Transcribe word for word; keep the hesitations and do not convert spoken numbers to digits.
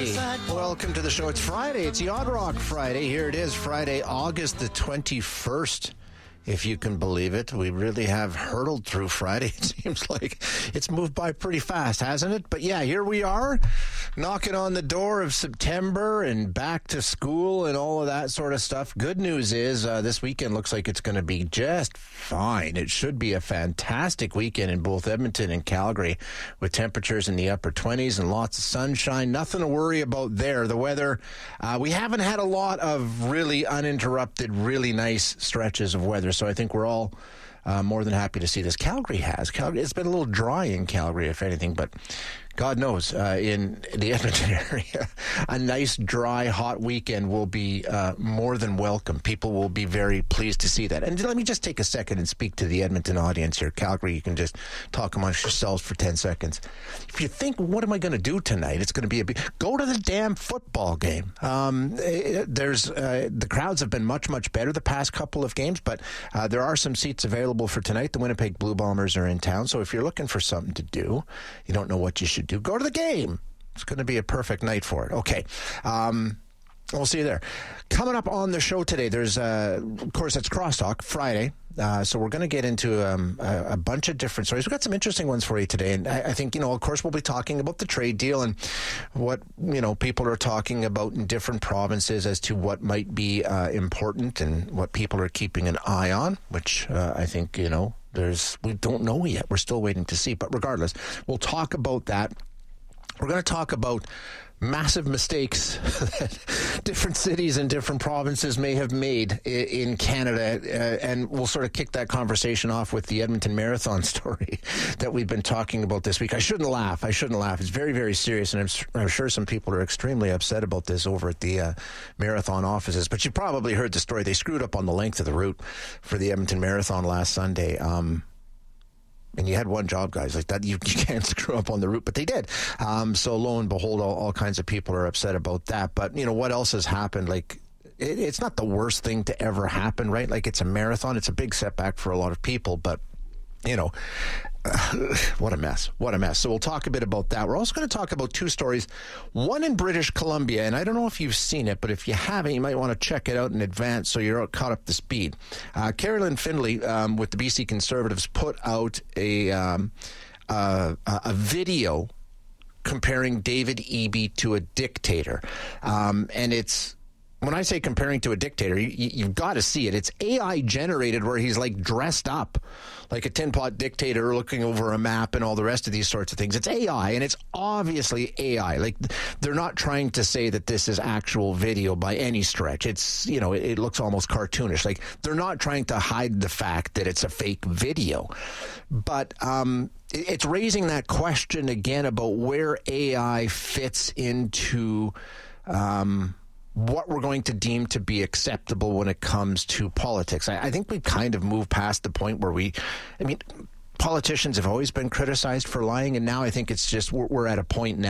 Calgary. Welcome to the show. It's Friday. It's Yacht Rock Friday. Here it is, Friday, August the twenty-first. If you can believe it, we really have hurtled through Friday. It seems like it's moved by pretty fast, hasn't it? But yeah, here we are, knocking on the door of September and back to school and all of that sort of stuff. Good news is uh, this weekend looks like it's going to be just fine. It should be a fantastic weekend in both Edmonton and Calgary with temperatures in the upper twenties and lots of sunshine. Nothing to worry about there. The weather, uh, we haven't had a lot of really uninterrupted, really nice stretches of weather. So I think we're all uh, more than happy to see this. Calgary has. Calgary, it's been a little dry in Calgary, if anything, but God knows, uh, in the Edmonton area, a nice, dry, hot weekend will be uh, more than welcome. People will be very pleased to see that. And let me just take a second and speak to the Edmonton audience here. Calgary, you can just talk amongst yourselves for ten seconds. If you think, what am I going to do tonight? It's going to be a big... Go to the damn football game. Um, there's uh, the crowds have been much, much better the past couple of games, but uh, there are some seats available for tonight. The Winnipeg Blue Bombers are in town, so if you're looking for something to do, you don't know what you should do, go to the game. It's going to be a perfect night for it. Okay. Um, we'll see you there. Coming up on the show today, there's, uh, of course, it's Crosstalk Friday. Uh, so we're going to get into um, a, a bunch of different stories. We've got some interesting ones for you today. And I, I think, you know, of course, we'll be talking about the trade deal and what, you know, people are talking about in different provinces as to what might be uh, important and what people are keeping an eye on, which uh, I think, you know, there's, we don't know yet. We're still waiting to see. But regardless, we'll talk about that. We're going to talk about massive mistakes that different cities and different provinces may have made in Canada, uh, and we'll sort of kick that conversation off with the Edmonton Marathon story that we've been talking about this week. I shouldn't laugh. I shouldn't laugh. It's very, very serious, and I'm, I'm sure some people are extremely upset about this over at the uh, Marathon offices, but you probably heard the story. They screwed up on the length of the route for the Edmonton Marathon last Sunday. Um And you had one job, guys, like that. You, you can't screw up on the route, but they did. Um, so lo and behold, all, all kinds of people are upset about that. But, you know, what else has happened? Like, it, it's not the worst thing to ever happen, right? Like, it's a marathon. It's a big setback for a lot of people, but, you know, uh, what a mess. What a mess. So we'll talk a bit about that. We're also going to talk about two stories, one in British Columbia, and I don't know if you've seen it, but if you haven't, you might want to check it out in advance so you're caught up to speed. Uh, Carolyn Findlay um, with the B C Conservatives put out a, um, uh, a video comparing David Eby to a dictator. Um, and it's... When I say comparing to a dictator, you, you've got to see it. It's A I generated where he's like dressed up like a tin pot dictator looking over a map and all the rest of these sorts of things. It's A I, and it's obviously A I. Like, they're not trying to say that this is actual video by any stretch. It's, you know, it, it looks almost cartoonish. Like, they're not trying to hide the fact that it's a fake video. But um, it, it's raising that question again about where A I fits into... Um, what we're going to deem to be acceptable when it comes to politics. I, I think we've kind of moved past the point where we, I mean, politicians have always been criticized for lying, and now I think it's just we're, we're at a point now